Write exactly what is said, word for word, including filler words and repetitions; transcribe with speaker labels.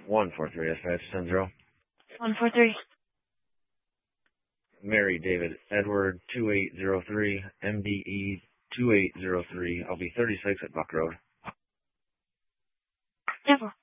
Speaker 1: one four three, dispatch, ten zero.
Speaker 2: one four three.
Speaker 1: Mary David Edward, two eight zero three, M D E two eight zero three. I'll be thirty-six at Buck Road.
Speaker 2: Never.